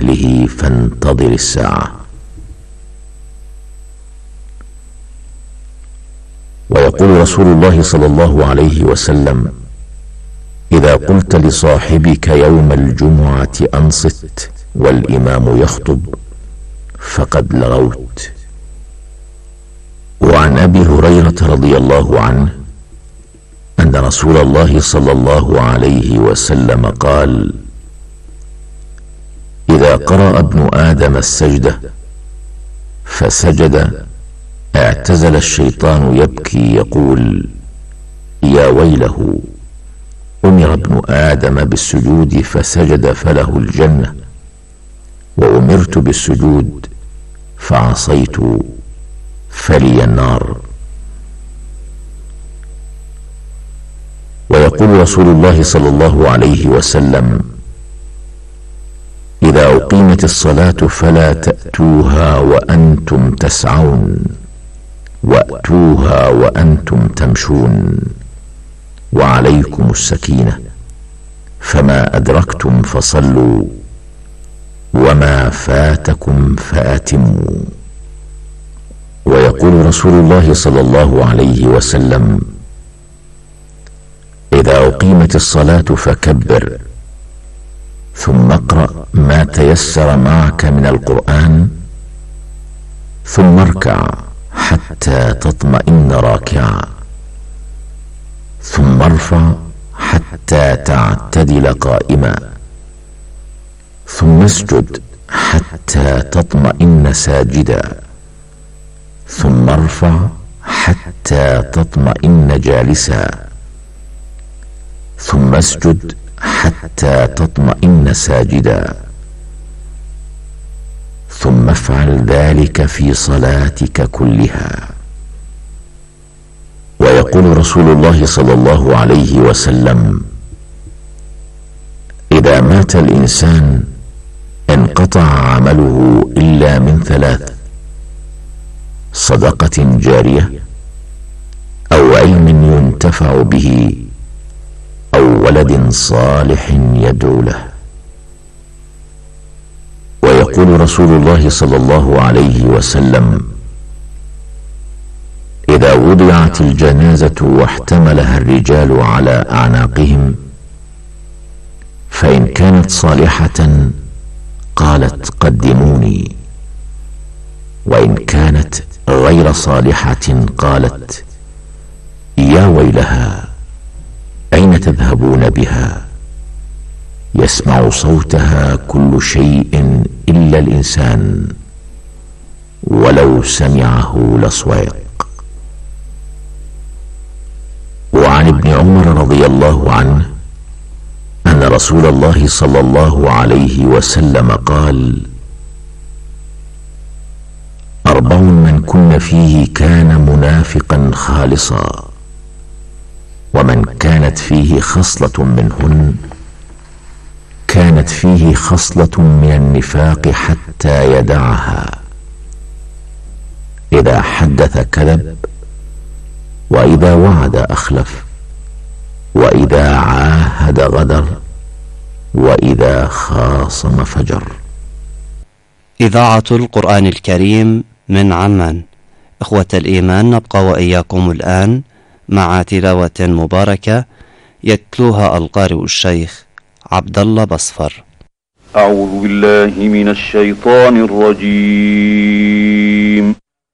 أهله فانتظر الساعة. ويقول رسول الله صلى الله عليه وسلم: إذا قلت لصاحبك يوم الجمعة أنصت والإمام يخطب فقد لغوت. وعن أبي هريرة رضي الله عنه أن رسول الله صلى الله عليه وسلم قال: إذا قرأ ابن آدم السجدة فسجد اعتزل الشيطان يبكي يقول: يا ويله، أمر ابن آدم بالسجود فسجد فله الجنة، وأمرت بالسجود فعصيت فلي النار. ويقول رسول الله صلى الله عليه وسلم: إذا أقيمت الصلاة فلا تأتوها وأنتم تسعون، وأتوها وأنتم تمشون، وعليكم السكينة، فما أدركتم فصلوا وما فاتكم فأتموا. ويقول رسول الله صلى الله عليه وسلم: إذا أقيمت الصلاة فكبر، ثم اقرأ ما تيسر معك من القرآن، ثم اركع حتى تطمئن راكعا، ثم ارفع حتى تعتدل قائما، ثم اسجد حتى تطمئن ساجدا، ثم ارفع حتى تطمئن جالسا، ثم اسجد حتى تطمئن ساجدا، ثم افعل ذلك في صلاتك كلها. ويقول رسول الله صلى الله عليه وسلم: إذا مات الإنسان انقطع عمله إلا من ثلاث: صدقة جارية، أو علم ينتفع به، أو ولد صالح يدعو له. ويقول رسول الله صلى الله عليه وسلم: إذا وضعت الجنازة واحتملها الرجال على أعناقهم، فإن كانت صالحة قالت قدموني، وإن كانت غير صالحة قالت يا ويلها، أين تذهبون بها؟ يسمع صوتها كل شيء إلا الإنسان، ولو سمعه لصويق. وعن ابن عمر رضي الله عنه أن رسول الله صلى الله عليه وسلم قال: 4 من كن فيه كان منافقا خالصا، ومن كانت فيه خصلة منهن كانت فيه خصلة من النفاق حتى يدعها: إذا حدث كذب، وإذا وعد أخلف، وإذا عاهد غدر، وإذا خاصم فجر. إذاعة القرآن الكريم من عمان. إخوة الإيمان، نبقى وإياكم الآن مع تلاوة مباركة يتلوها القارئ الشيخ عبد الله بصفر. أعوذ بالله من الشيطان الرجيم.